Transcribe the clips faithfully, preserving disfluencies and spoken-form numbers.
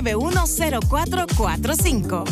uno cero cuatro cuatro cinco.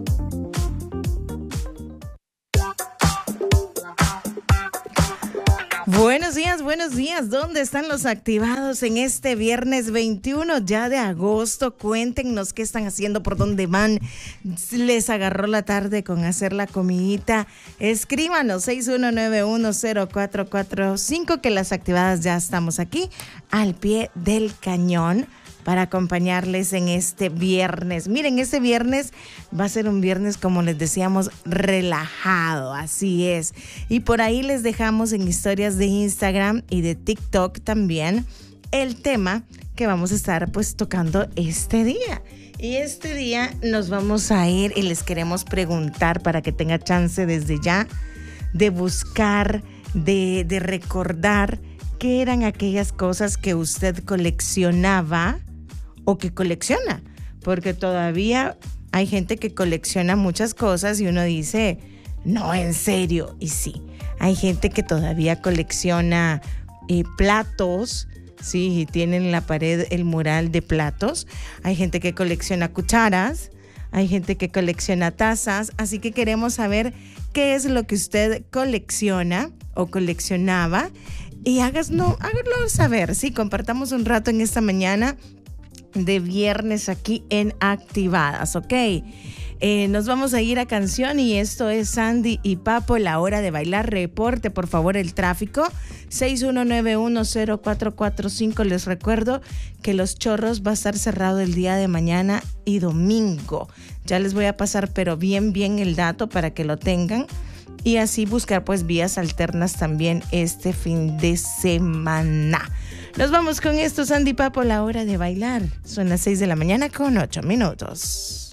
Buenos días, buenos días. ¿Dónde están los activados en este viernes veintiuno ya de agosto? Cuéntenos qué están haciendo, por dónde van. ¿Les agarró la tarde con hacer la comidita? Escríbanos seis uno nueve uno cero cuatro cuatro cinco, que las activadas ya estamos aquí al pie del cañón para acompañarles en este viernes. Miren, este viernes va a ser un viernes, como les decíamos, relajado, así es. Y por ahí les dejamos en historias de Instagram y de TikTok también el tema que vamos a estar pues tocando este día. Y este día nos vamos a ir y les queremos preguntar, para que tenga chance desde ya de buscar, de, de recordar qué eran aquellas cosas que usted coleccionaba o que colecciona, porque todavía hay gente que colecciona muchas cosas y uno dice, no, en serio, y sí, hay gente que todavía colecciona eh, platos, sí, y tienen en la pared el mural de platos, hay gente que colecciona cucharas, hay gente que colecciona tazas, así que queremos saber qué es lo que usted colecciona o coleccionaba, y háganos, háganlo saber, sí, compartamos un rato en esta mañana de viernes aquí en Activadas, ¿ok? Eh, nos vamos a ir a canción y esto es Sandy y Papo, La Hora de Bailar. Reporte, por favor, el tráfico. seis uno nueve uno cero cuatro cuatro cinco. Les recuerdo que Los Chorros va a estar cerrado el día de mañana y domingo. Ya les voy a pasar, pero bien, bien el dato para que lo tengan. Y así buscar pues vías alternas también este fin de semana. Nos vamos con esto, Sandy Papo, La Hora de Bailar. Son las seis de la mañana con ocho minutos.